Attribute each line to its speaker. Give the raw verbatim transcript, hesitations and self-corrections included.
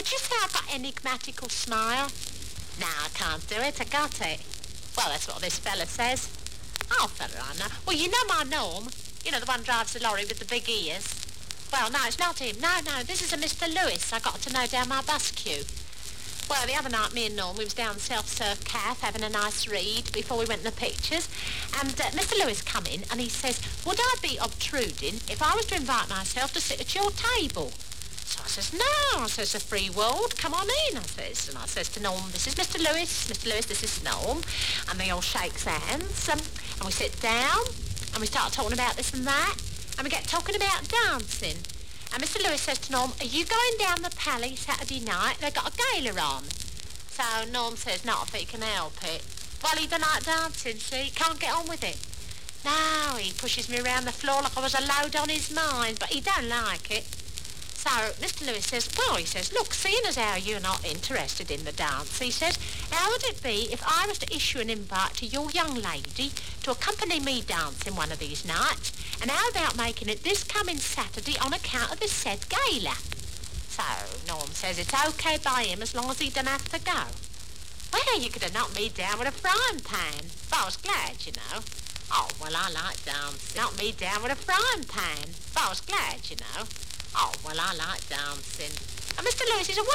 Speaker 1: Would you say I've got enigmatical smile? No, I can't do it. I got it. Well, that's what this fella says. Oh, fella, I know. Well, you know my Norm. You know, the one who drives the lorry with the big ears. Well, no, it's not him. No, no, this is a Mister Lewis I got to know down my bus queue. Well, the other night, me and Norm, we was down the self-serve cafe having a nice read before we went in the pictures. And uh, Mister Lewis come in and he says, would I be obtruding if I was to invite myself to sit at your table? So I says, no. I says, a free world, come on in, I says. And I says to Norm, this is Mister Lewis, Mister Lewis, this is Norm. And they all shakes hands, um, and we sit down, and we start talking about this and that, and we get talking about dancing. And Mister Lewis says to Norm, are you going down the Pally Saturday night? They've got a gala on. So Norm says, not if he can help it. Well, he don't like dancing, see, can't get on with it. No, he pushes me around the floor like I was a load on his mind, but he don't like it. So Mister Lewis says, well, he says, look, seeing as how you're not interested in the dance, he says, how would it be if I was to issue an invite to your young lady to accompany me dancing one of these nights, and how about making it this coming Saturday on account of this said gala? So Norm says it's okay by him as long as he don't have to go. Well, you could have knocked me down with a frying pan, but I was glad, you know. Oh, well, I like dancing. Knocked me down with a frying pan, but I was glad, you know. Oh, well, I like dancing. And Mister Lewis is a